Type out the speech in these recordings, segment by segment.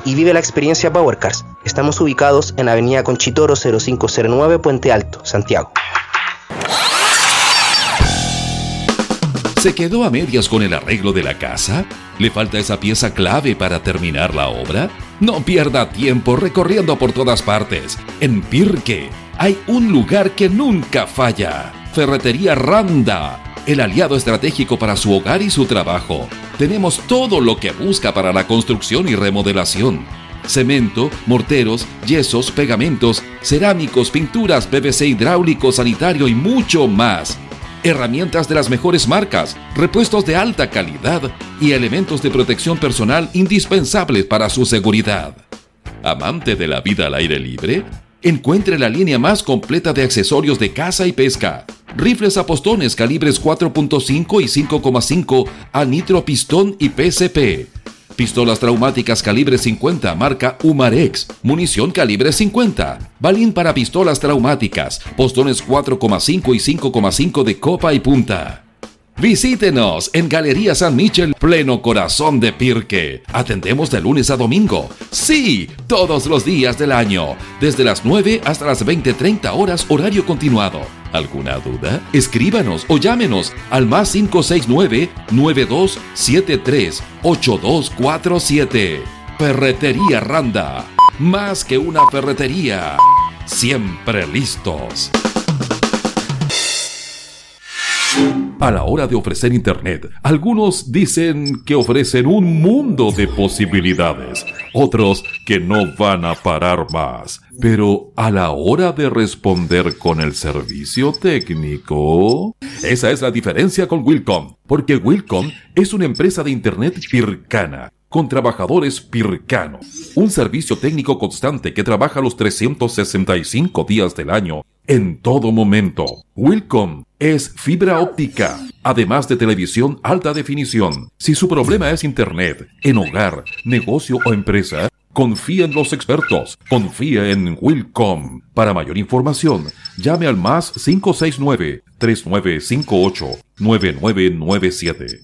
y vive la experiencia Powercars. Estamos ubicados en Avenida Conchitoro 0509, Puente Alto, Santiago. ¿Se quedó a medias con el arreglo de la casa? ¿Le falta esa pieza clave para terminar la obra? No pierda tiempo recorriendo por todas partes. En Pirque hay un lugar que nunca falla. Ferretería Randa, el aliado estratégico para su hogar y su trabajo. Tenemos todo lo que busca para la construcción y remodelación. Cemento, morteros, yesos, pegamentos, cerámicos, pinturas, PVC hidráulico, sanitario y mucho más. Herramientas de las mejores marcas, repuestos de alta calidad y elementos de protección personal indispensables para su seguridad. ¿Amante de la vida al aire libre? Encuentre la línea más completa de accesorios de caza y pesca. Rifles a postones calibres 4.5 y 5.5 a nitro pistón y PCP. Pistolas traumáticas calibre 50 marca Umarex. Munición calibre 50. Balín para pistolas traumáticas. Postones 4.5 y 5.5 de copa y punta. Visítenos en Galería San Michel, pleno corazón de Pirque. Atendemos de lunes a domingo. Sí, todos los días del año. Desde las 9 hasta las 20:30 horas horario continuado. ¿Alguna duda? Escríbanos o llámenos al más 569-9273-8247. Ferretería Randa. Más que una ferretería. Siempre listos. A la hora de ofrecer Internet, algunos dicen que ofrecen un mundo de posibilidades, otros que no van a parar más. Pero a la hora de responder con el servicio técnico, esa es la diferencia con Wilcom, porque Wilcom es una empresa de Internet pircana, con trabajadores pircanos. Un servicio técnico constante que trabaja los 365 días del año, en todo momento. Wilcom es fibra óptica, además de televisión alta definición. Si su problema es Internet, en hogar, negocio o empresa, confía en los expertos. Confía en Wilcom. Para mayor información, llame al más 569-3958-9997.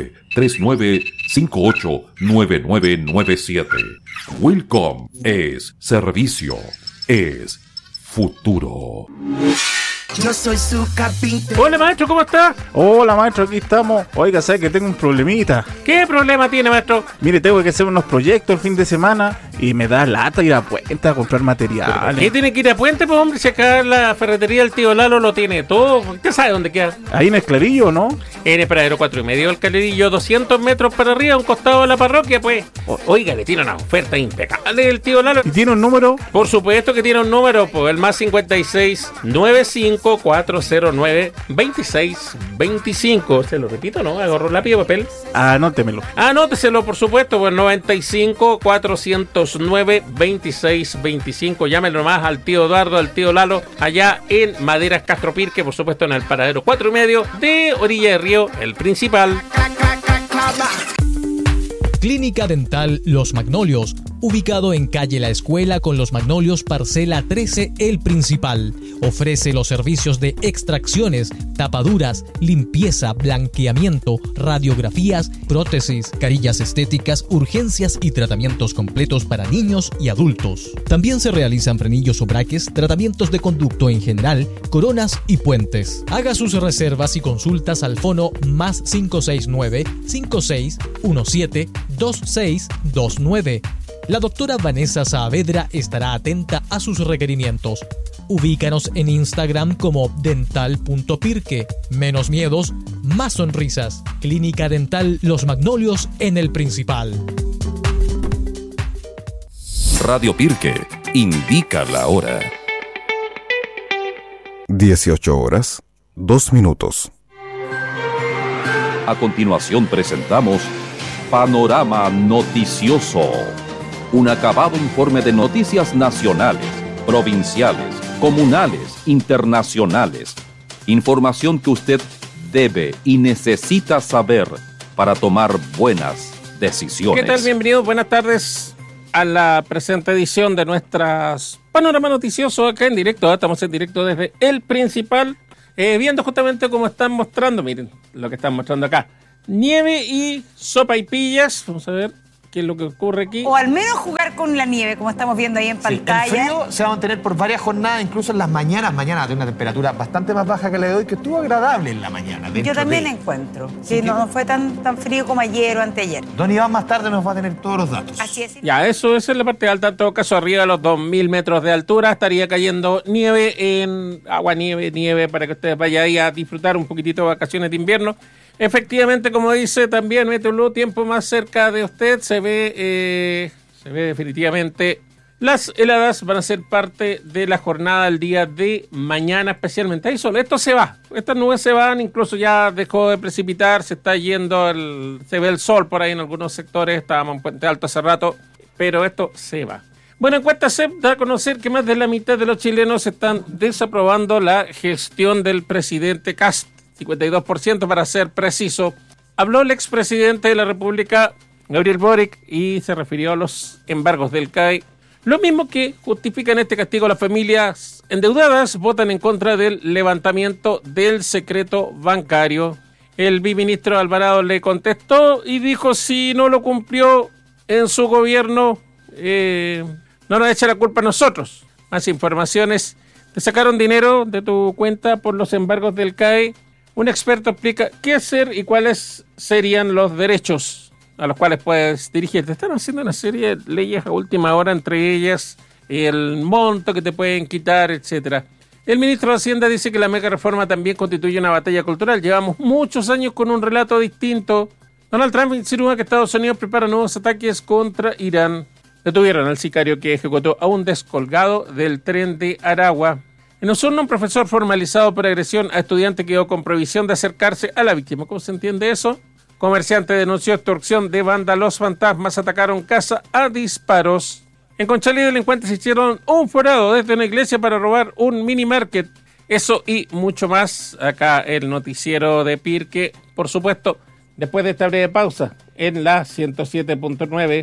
93958-9997. Wilcom es servicio, es futuro. Yo soy su capitán. Hola maestro, ¿cómo está? Hola maestro, aquí estamos. Oiga, ¿sabe que tengo un problemita? ¿Qué problema tiene, maestro? Mire, tengo que hacer unos proyectos el fin de semana y me da lata ir a Puente a comprar materiales. ¿Qué tiene que ir a Puente, pues hombre? Si acá la ferretería del tío Lalo lo tiene todo. ¿Usted sabe dónde queda? Ahí en el Clarillo, ¿no? En el Pradero 4,5 del Clarillo, 200 metros para arriba, a un costado de la parroquia, pues. Oiga, le tiene una oferta impecable el tío Lalo. ¿Y tiene un número? Por supuesto que tiene un número, pues el más 56-95-409-2625. ¿Se lo repito, no? Agarro lápiz y papel. Anótemelo. Anóteselo, por supuesto, pues 95-409-2625. Llámenlo nomás al tío Eduardo, al tío Lalo, allá en Maderas Castro Pirque, por supuesto en el Paradero 4,5 de Orilla de Río, el principal. Clínica Dental Los Magnolios, ubicado en calle La Escuela con Los Magnolios, parcela 13, El Principal. Ofrece los servicios de extracciones, tapaduras, limpieza, blanqueamiento, radiografías, prótesis, carillas estéticas, urgencias y tratamientos completos para niños y adultos. También se realizan frenillos o braques, tratamientos de conducto en general, coronas y puentes. Haga sus reservas y consultas al fono más 569-5617-2629. La doctora Vanessa Saavedra estará atenta a sus requerimientos. Ubícanos en Instagram como dental.pirque. Menos miedos, más sonrisas. Clínica Dental Los Magnolios en El Principal. Radio Pirque indica la hora. 18:02. A continuación presentamos Panorama Noticioso. Un acabado informe de noticias nacionales, provinciales, comunales, internacionales. Información que usted debe y necesita saber para tomar buenas decisiones. ¿Qué tal? Bienvenidos, buenas tardes a la presente edición de nuestras Panorama Noticioso acá en directo. Estamos en directo desde El Principal, viendo justamente cómo están mostrando, miren lo que están mostrando acá. Nieve y sopaipillas, vamos a ver, qué es lo que ocurre aquí. O al menos jugar con la nieve, como estamos viendo ahí en pantalla. El frío se va a mantener por varias jornadas, incluso en las mañanas de una temperatura bastante más baja que la de hoy, que estuvo agradable en la mañana. Yo también encuentro. Sí, no fue tan frío como ayer o anteayer. Don Iván más tarde nos va a tener todos los datos. Así es. Ya, eso es en la parte alta. En todo caso, arriba de los 2.000 metros de altura estaría cayendo nieve nieve, para que ustedes vayan ahí a disfrutar un poquitito de vacaciones de invierno. Efectivamente, como dice también Meteorológico, tiempo más cerca de usted, se ve definitivamente. Las heladas van a ser parte de la jornada del día de mañana, especialmente. Ahí solo, esto se va. Estas nubes se van, incluso ya dejó de precipitar, se está yendo, se ve el sol por ahí en algunos sectores, estábamos en Puente Alto hace rato, pero esto se va. Bueno, encuesta CEP da a conocer que más de la mitad de los chilenos están desaprobando la gestión del presidente Kast. 52% para ser preciso. Habló el expresidente de la República, Gabriel Boric, y se refirió a los embargos del CAE. Lo mismo que justifican este castigo a las familias endeudadas, votan en contra del levantamiento del secreto bancario. El viceministro Alvarado le contestó y dijo si no lo cumplió en su gobierno, no nos echa la culpa a nosotros. Más informaciones. Te sacaron dinero de tu cuenta por los embargos del CAE. Un experto explica qué hacer y cuáles serían los derechos a los cuales puedes dirigirte. Están haciendo una serie de leyes a última hora, entre ellas el monto que te pueden quitar, etcétera. El ministro de Hacienda dice que la mega reforma también constituye una batalla cultural. Llevamos muchos años con un relato distinto. Donald Trump insinúa que Estados Unidos prepara nuevos ataques contra Irán. Detuvieron al sicario que ejecutó a un descolgado del tren de Aragua. En Osorno, un profesor formalizado por agresión a estudiante quedó con prohibición de acercarse a la víctima. ¿Cómo se entiende eso? Comerciante denunció extorsión de banda. Los fantasmas atacaron casa a disparos. En Conchalí, delincuentes hicieron un forado desde una iglesia para robar un mini market. Eso y mucho más. Acá el noticiero de Pirque, por supuesto, después de esta breve pausa en la 107.9.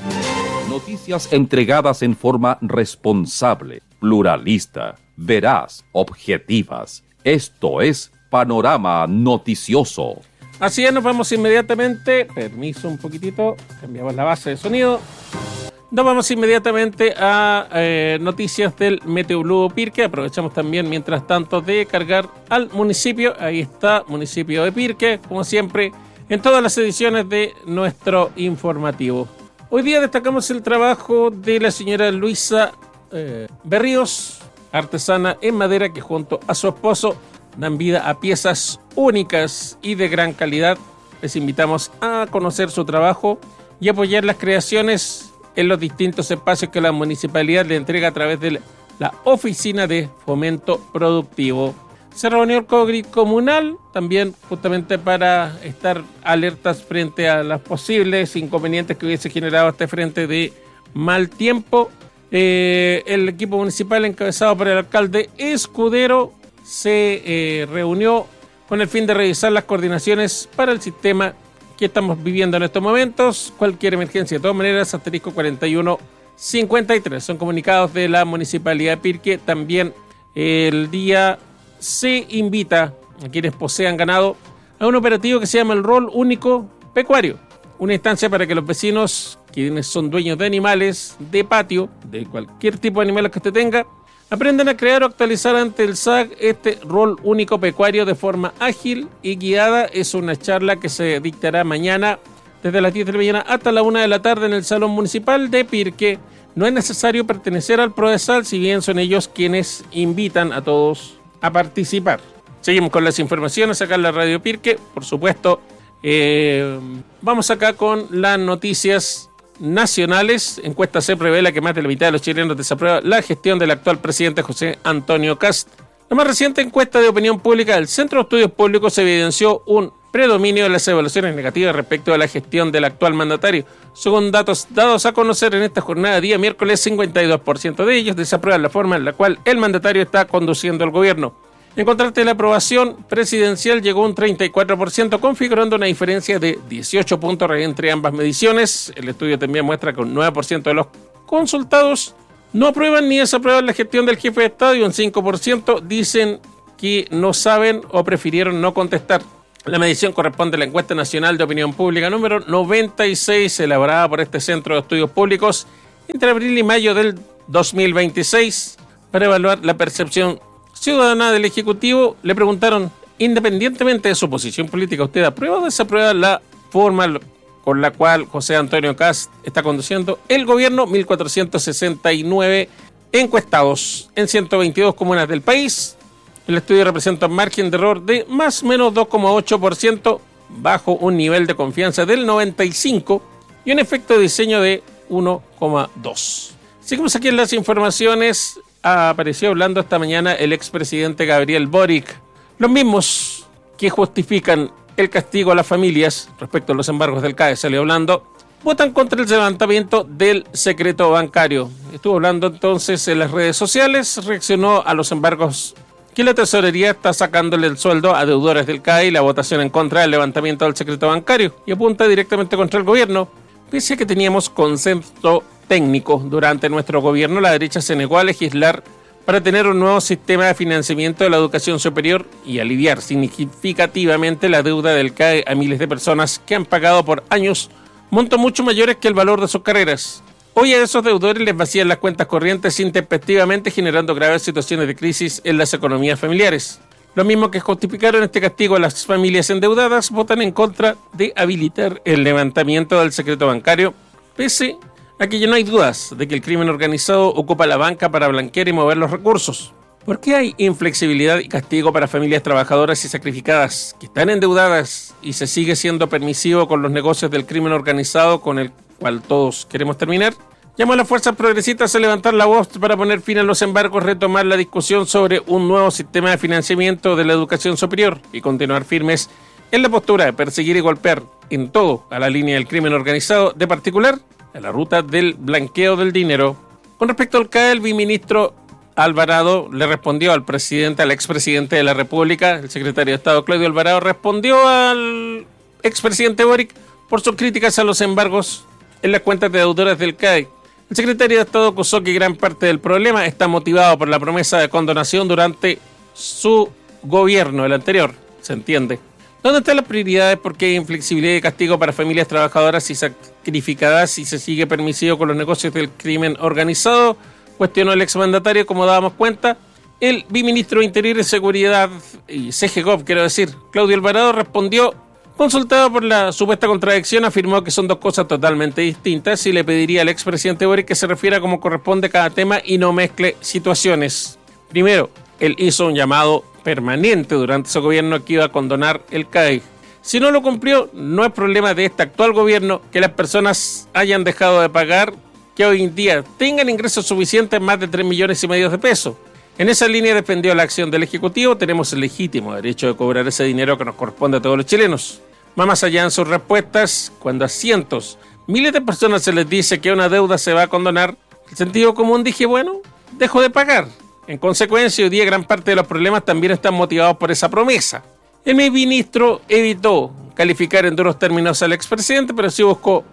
Noticias entregadas en forma responsable, pluralista, veraz, objetivas. Esto es Panorama Noticioso. Así es, nos vamos inmediatamente. Permiso un poquitito. Cambiamos la base de sonido. Nos vamos inmediatamente a noticias del Meteorológico Pirque. Aprovechamos también, mientras tanto, de cargar al municipio. Ahí está, municipio de Pirque, como siempre, en todas las ediciones de nuestro informativo. Hoy día destacamos el trabajo de la señora Luisa Berríos, artesana en madera, que junto a su esposo dan vida a piezas únicas y de gran calidad. Les invitamos a conocer su trabajo y apoyar las creaciones en los distintos espacios que la municipalidad le entrega a través de la Oficina de Fomento Productivo. Se reunió el COGRI comunal también justamente para estar alertas frente a los posibles inconvenientes que hubiese generado este frente de mal tiempo. El equipo municipal encabezado por el alcalde Escudero se reunió con el fin de revisar las coordinaciones para el sistema que estamos viviendo en estos momentos. Cualquier emergencia, de todas maneras, asterisco 4153. Son comunicados de la Municipalidad de Pirque. También el día se invita a quienes posean ganado a un operativo que se llama el Rol Único Pecuario. Una instancia para que los vecinos, quienes son dueños de animales, de patio, de cualquier tipo de animales que usted tenga, aprendan a crear o actualizar ante el SAC este rol único pecuario de forma ágil y guiada. Es una charla que se dictará mañana desde las 10 de la mañana hasta la 1 de la tarde en el Salón Municipal de Pirque. No es necesario pertenecer al Prodesal, si bien son ellos quienes invitan a todos a participar. Seguimos con las informaciones acá en la Radio Pirque, por supuesto. Vamos acá con las noticias nacionales. Encuesta CEP revela que más de la mitad de los chilenos desaprueba la gestión del actual presidente José Antonio Kast. La más reciente encuesta de opinión pública del Centro de Estudios Públicos evidenció un predominio de las evaluaciones negativas respecto a la gestión del actual mandatario. Según datos dados a conocer en esta jornada día miércoles, 52% de ellos desaprueban la forma en la cual el mandatario está conduciendo el gobierno. En contraste, la aprobación presidencial llegó a un 34%, configurando una diferencia de 18 puntos entre ambas mediciones. El estudio también muestra que un 9% de los consultados no aprueban ni desaprueban la gestión del jefe de Estado y un 5% dicen que no saben o prefirieron no contestar. La medición corresponde a la encuesta nacional de opinión pública número 96, elaborada por este Centro de Estudios Públicos entre abril y mayo del 2026, para evaluar la percepción ciudadana del Ejecutivo. Le preguntaron, independientemente de su posición política, ¿usted aprueba o desaprueba la forma con la cual José Antonio Kast está conduciendo el gobierno? 1.469 encuestados en 122 comunas del país. El estudio representa un margen de error de más o menos 2,8%, bajo un nivel de confianza del 95% y un efecto de diseño de 1,2%. Seguimos aquí en las informaciones. Apareció hablando esta mañana el expresidente Gabriel Boric. Los mismos que justifican el castigo a las familias respecto a los embargos del CAE, salió hablando, votan contra el levantamiento del secreto bancario. Estuvo hablando entonces en las redes sociales, reaccionó a los embargos que la tesorería está sacándole el sueldo a deudores del CAE y la votación en contra del levantamiento del secreto bancario, y apunta directamente contra el gobierno. Pese a que teníamos consenso técnico durante nuestro gobierno, la derecha se negó a legislar para tener un nuevo sistema de financiamiento de la educación superior y aliviar significativamente la deuda del CAE a miles de personas que han pagado por años montos mucho mayores que el valor de sus carreras. Hoy a esos deudores les vacían las cuentas corrientes intempestivamente, generando graves situaciones de crisis en las economías familiares. Los mismos que justificaron este castigo a las familias endeudadas votan en contra de habilitar el levantamiento del secreto bancario, pese a que ya no hay dudas de que el crimen organizado ocupa la banca para blanquear y mover los recursos. ¿Por qué hay inflexibilidad y castigo para familias trabajadoras y sacrificadas que están endeudadas y se sigue siendo permisivo con los negocios del crimen organizado con el cual todos queremos terminar? Llamo a las fuerzas progresistas a levantar la voz para poner fin a los embargos, retomar la discusión sobre un nuevo sistema de financiamiento de la educación superior y continuar firmes en la postura de perseguir y golpear en todo a la línea del crimen organizado, de particular a la ruta del blanqueo del dinero. Con respecto al CAE, el viceministro Alvarado le respondió al expresidente de la República. El secretario de Estado Claudio Alvarado respondió al expresidente Boric por sus críticas a los embargos en las cuentas de deudores del CAE. El secretario de Estado acusó que gran parte del problema está motivado por la promesa de condonación durante su gobierno, el anterior, se entiende. ¿Dónde están las prioridades? ¿Por qué hay inflexibilidad y castigo para familias trabajadoras y sacrificadas si se sigue permisivo con los negocios del crimen organizado? Cuestionó el exmandatario. Como dábamos cuenta, el viceministro de Interior y Seguridad y CGGOV, Claudio Alvarado, respondió. Consultado por la supuesta contradicción, afirmó que son dos cosas totalmente distintas y le pediría al expresidente Boric que se refiera como corresponde a cada tema y no mezcle situaciones. Primero, él hizo un llamado permanente durante su gobierno que iba a condonar el CAE. Si no lo cumplió, no es problema de este actual gobierno que las personas hayan dejado de pagar, que hoy en día tengan ingresos suficientes, más de 3,5 millones de pesos. En esa línea defendió la acción del Ejecutivo. Tenemos el legítimo derecho de cobrar ese dinero que nos corresponde a todos los chilenos. Va más allá en sus respuestas. Cuando a cientos, miles de personas se les dice que una deuda se va a condonar, el sentido común dije, bueno, dejo de pagar. En consecuencia, hoy día gran parte de los problemas también están motivados por esa promesa. El ministro evitó calificar en duros términos al expresidente, pero sí buscó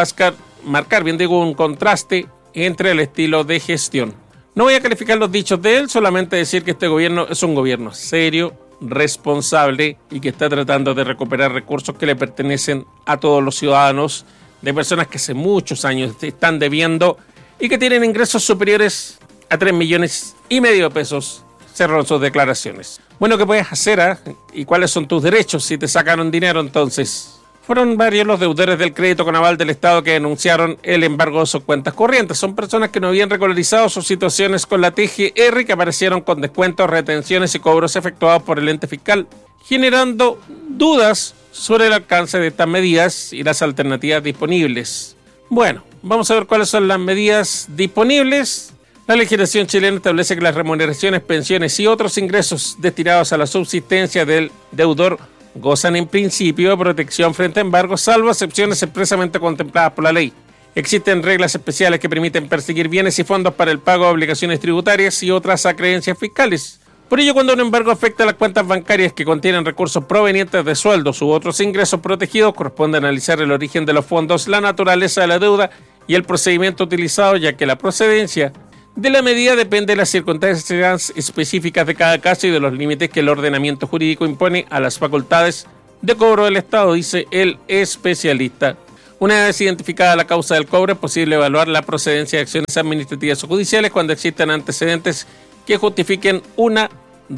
marcar un contraste entre el estilo de gestión. No voy a calificar los dichos de él, solamente decir que este gobierno es un gobierno serio, responsable y que está tratando de recuperar recursos que le pertenecen a todos los ciudadanos, de personas que hace muchos años están debiendo y que tienen ingresos superiores a 3,5 millones de pesos, cerró sus declaraciones. Bueno, ¿qué puedes hacer? ¿Y cuáles son tus derechos si te sacaron dinero entonces? Fueron varios los deudores del crédito con aval del Estado que denunciaron el embargo de sus cuentas corrientes. Son personas que no habían regularizado sus situaciones con la TGR, que aparecieron con descuentos, retenciones y cobros efectuados por el ente fiscal, generando dudas sobre el alcance de estas medidas y las alternativas disponibles. Bueno, vamos a ver cuáles son las medidas disponibles. La legislación chilena establece que las remuneraciones, pensiones y otros ingresos destinados a la subsistencia del deudor gozan en principio de protección frente a embargos, salvo excepciones expresamente contempladas por la ley. Existen reglas especiales que permiten perseguir bienes y fondos para el pago de obligaciones tributarias y otras acreencias fiscales. Por ello, cuando un embargo afecta a las cuentas bancarias que contienen recursos provenientes de sueldos u otros ingresos protegidos, corresponde analizar el origen de los fondos, la naturaleza de la deuda y el procedimiento utilizado, ya que la procedencia de la medida depende de las circunstancias específicas de cada caso y de los límites que el ordenamiento jurídico impone a las facultades de cobro del Estado, dice el especialista. Una vez identificada la causa del cobro, es posible evaluar la procedencia de acciones administrativas o judiciales cuando existen antecedentes que justifiquen una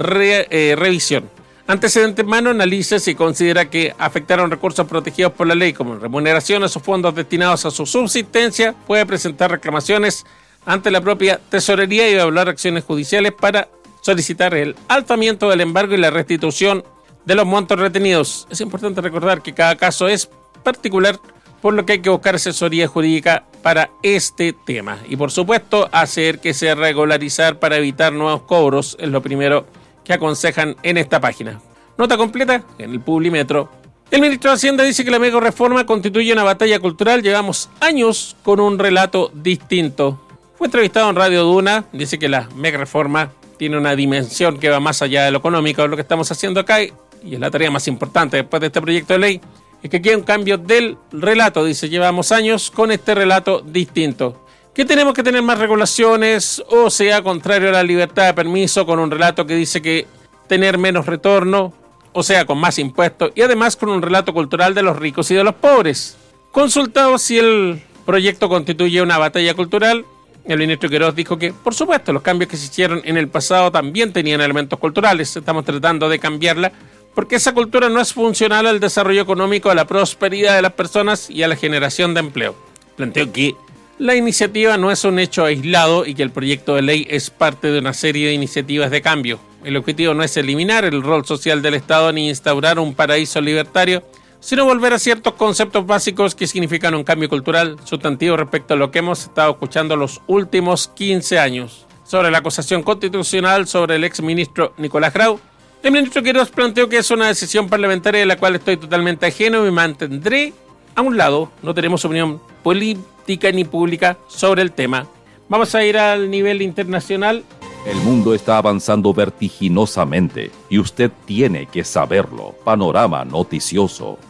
revisión. Antecedente en mano, analiza si considera que afectaron recursos protegidos por la ley como remuneraciones o fondos destinados a su subsistencia, puede presentar reclamaciones ante la propia tesorería y evaluar acciones judiciales para solicitar el alzamiento del embargo y la restitución de los montos retenidos. Es importante recordar que cada caso es particular, por lo que hay que buscar asesoría jurídica para este tema. Y por supuesto, hacer que sea regularizar para evitar nuevos cobros es lo primero que aconsejan en esta página. Nota completa en el Publimetro. El ministro de Hacienda dice que la mega reforma constituye una batalla cultural. Llevamos años con un relato distinto. Fue entrevistado en Radio Duna. Dice que la mega reforma tiene una dimensión que va más allá de lo económico. Lo que estamos haciendo acá, y es la tarea más importante después de este proyecto de ley, es que quede un cambio del relato. Dice, llevamos años con este relato distinto. Que tenemos que tener más regulaciones, o sea, contrario a la libertad de permiso, con un relato que dice que tener menos retorno, o sea, con más impuestos, y además con un relato cultural de los ricos y de los pobres. Consultado si el proyecto constituye una batalla cultural, el ministro Queiroz dijo que, por supuesto, los cambios que se hicieron en el pasado también tenían elementos culturales. Estamos tratando de cambiarla porque esa cultura no es funcional al desarrollo económico, a la prosperidad de las personas y a la generación de empleo. Planteó que la iniciativa no es un hecho aislado y que el proyecto de ley es parte de una serie de iniciativas de cambio. El objetivo no es eliminar el rol social del Estado ni instaurar un paraíso libertario, sino volver a ciertos conceptos básicos que significan un cambio cultural sustantivo respecto a lo que hemos estado escuchando los últimos 15 años. Sobre la acusación constitucional sobre el exministro Nicolás Grau, el ministro Queiroz planteó que es una decisión parlamentaria de la cual estoy totalmente ajeno y me mantendré a un lado. No tenemos opinión política ni pública sobre el tema. Vamos a ir al nivel internacional. El mundo está avanzando vertiginosamente y usted tiene que saberlo. Panorama noticioso.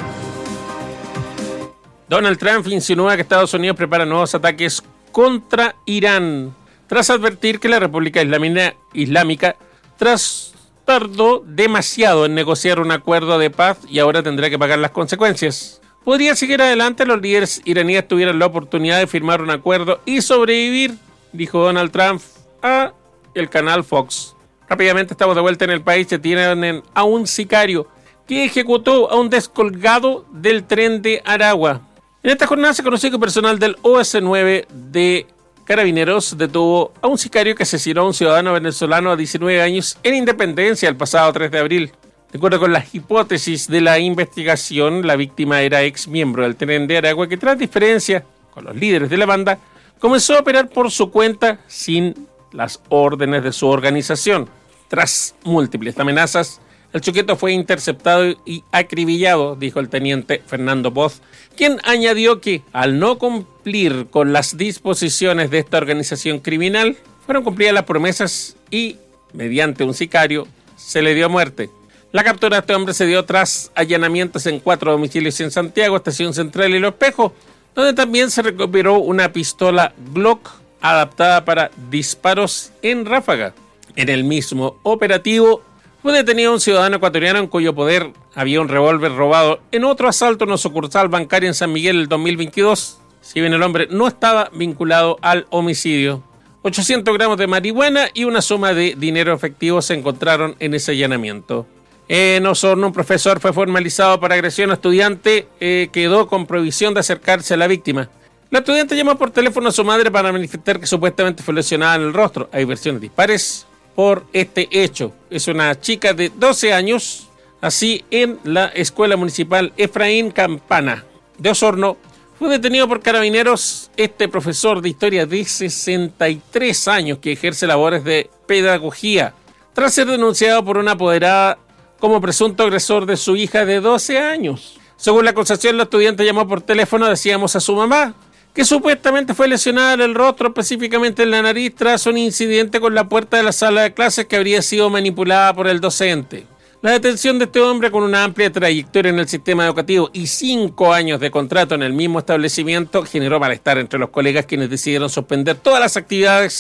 Donald Trump insinúa que Estados Unidos prepara nuevos ataques contra Irán, tras advertir que la República Islámica tardó demasiado en negociar un acuerdo de paz y ahora tendrá que pagar las consecuencias. Podría seguir adelante, los líderes iraníes tuvieron la oportunidad de firmar un acuerdo y sobrevivir, dijo Donald Trump a el canal Fox. Rápidamente estamos de vuelta en el país. Detienen a un sicario que ejecutó a un descolgado del tren de Aragua. En esta jornada se conoció que personal del OS9 de Carabineros detuvo a un sicario que asesinó a un ciudadano venezolano a 19 años en Independencia el pasado 3 de abril. De acuerdo con las hipótesis de la investigación, la víctima era ex miembro del tren de Aragua que, tras diferencia con los líderes de la banda, comenzó a operar por su cuenta sin las órdenes de su organización. Tras múltiples amenazas, el sujeto fue interceptado y acribillado, dijo el teniente Fernando Poz, quien añadió que, al no cumplir con las disposiciones de esta organización criminal, fueron cumplidas las promesas y, mediante un sicario, se le dio muerte. La captura de este hombre se dio tras allanamientos en 4 domicilios en Santiago, Estación Central y Los Espejos, donde también se recuperó una pistola Glock adaptada para disparos en ráfaga. En el mismo operativo fue detenido un ciudadano ecuatoriano en cuyo poder había un revólver robado en otro asalto en una sucursal bancaria en San Miguel el 2022. Si bien el hombre no estaba vinculado al homicidio. 800 gramos de marihuana y una suma de dinero efectivo se encontraron en ese allanamiento. En Osorno, un profesor fue formalizado por agresión a estudiante, quedó con prohibición de acercarse a la víctima. La estudiante llamó por teléfono a su madre para manifestar que supuestamente fue lesionada en el rostro. Hay versiones dispares por este hecho. Es una chica de 12 años, así en la Escuela Municipal Efraín Campana de Osorno. Fue detenido por Carabineros este profesor de historia de 63 años que ejerce labores de pedagogía, tras ser denunciado por una apoderada como presunto agresor de su hija de 12 años. Según la acusación, la estudiante llamó por teléfono, decíamos, a su mamá, que supuestamente fue lesionada en el rostro, específicamente en la nariz, tras un incidente con la puerta de la sala de clases que habría sido manipulada por el docente. La detención de este hombre, con una amplia trayectoria en el sistema educativo y 5 años de contrato en el mismo establecimiento, generó malestar entre los colegas, quienes decidieron suspender todas las actividades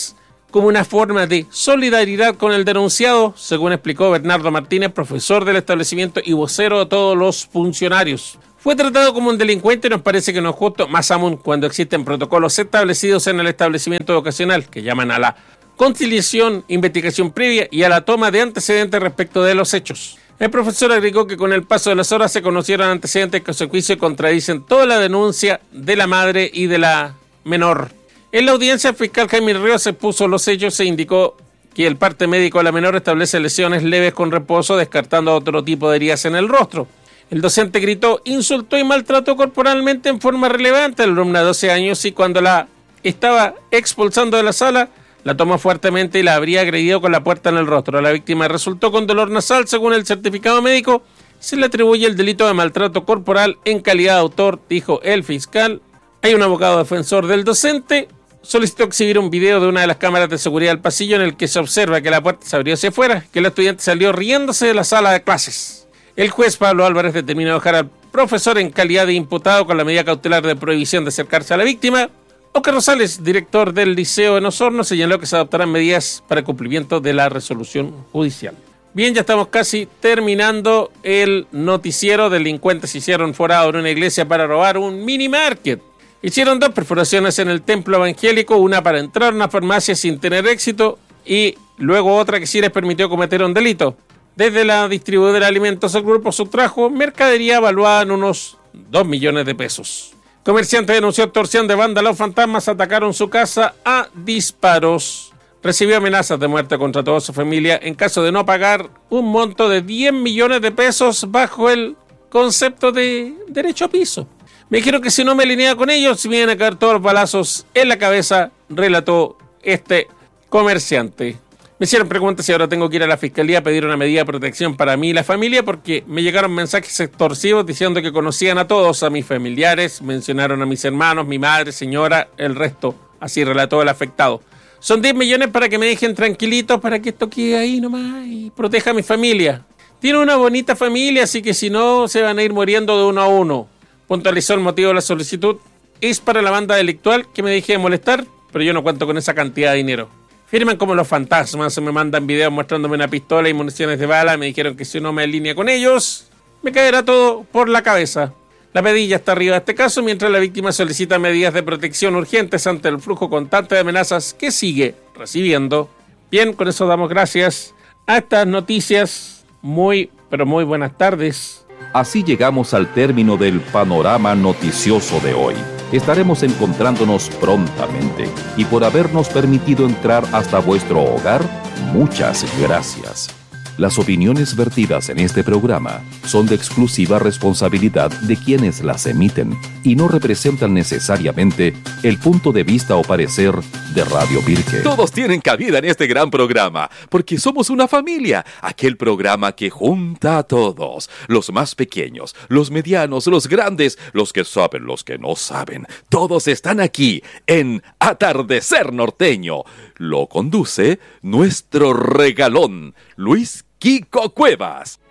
como una forma de solidaridad con el denunciado, según explicó Bernardo Martínez, profesor del establecimiento y vocero de todos los funcionarios. Fue tratado como un delincuente y nos parece que no es justo, más aún cuando existen protocolos establecidos en el establecimiento vocacional que llaman a la conciliación, investigación previa y a la toma de antecedentes respecto de los hechos. El profesor agregó que con el paso de las horas se conocieron antecedentes que a su juicio contradicen toda la denuncia de la madre y de la menor. En la audiencia, el fiscal Jaime Ríos expuso los hechos e indicó que el parte médico de la menor establece lesiones leves con reposo, descartando otro tipo de heridas en el rostro. El docente gritó, insultó y maltrató corporalmente en forma relevante a la alumna de 12 años y cuando la estaba expulsando de la sala, la tomó fuertemente y la habría agredido con la puerta en el rostro. La víctima resultó con dolor nasal, según el certificado médico. Se le atribuye el delito de maltrato corporal en calidad de autor, dijo el fiscal. Hay un abogado defensor del docente. Solicitó exhibir un video de una de las cámaras de seguridad del pasillo en el que se observa que la puerta se abrió hacia afuera, que el estudiante salió riéndose de la sala de clases. El juez Pablo Álvarez determinó dejar al profesor en calidad de imputado con la medida cautelar de prohibición de acercarse a la víctima. Oscar Rosales, director del Liceo en Osorno, señaló que se adoptarán medidas para el cumplimiento de la resolución judicial. Bien, ya estamos casi terminando el noticiero. Delincuentes hicieron forado en una iglesia para robar un mini market. Hicieron 2 perforaciones en el templo evangélico, una para entrar a una farmacia sin tener éxito y luego otra que sí les permitió cometer un delito. Desde la distribuidora de alimentos, el grupo sustrajo mercadería evaluada en unos 2 millones de pesos. Comerciante denunció extorsión de banda. Los fantasmas atacaron su casa a disparos. Recibió amenazas de muerte contra toda su familia en caso de no pagar un monto de 10 millones de pesos bajo el concepto de derecho a piso. Me dijeron que si no me alineaba con ellos, me iban a caer todos los balazos en la cabeza, relató este comerciante. Me hicieron preguntas si ahora tengo que ir a la fiscalía a pedir una medida de protección para mí y la familia, porque me llegaron mensajes extorsivos diciendo que conocían a todos, a mis familiares, mencionaron a mis hermanos, mi madre, señora, el resto, así relató el afectado. Son 10 millones para que me dejen tranquilitos, para que esto quede ahí nomás y proteja a mi familia. Tiene una bonita familia, así que si no, se van a ir muriendo de uno a uno. Puntualizó el motivo de la solicitud. Es para la banda delictual que me dejé de molestar, pero yo no cuento con esa cantidad de dinero. Firman como los fantasmas, se me mandan videos mostrándome una pistola y municiones de bala. Me dijeron que si no me alinea con ellos, me caerá todo por la cabeza. La pedilla está arriba de este caso, mientras la víctima solicita medidas de protección urgentes ante el flujo constante de amenazas que sigue recibiendo. Bien, con eso damos gracias a estas noticias. Muy, pero muy buenas tardes. Así llegamos al término del panorama noticioso de hoy. Estaremos encontrándonos prontamente y por habernos permitido entrar hasta vuestro hogar, muchas gracias. Las opiniones vertidas en este programa son de exclusiva responsabilidad de quienes las emiten y no representan necesariamente el punto de vista o parecer de Radio Pirque. Todos tienen cabida en este gran programa, porque somos una familia, aquel programa que junta a todos, los más pequeños, los medianos, los grandes, los que saben, los que no saben, todos están aquí en Atardecer Norteño. Lo conduce nuestro regalón, Luis Kiko Cuevas.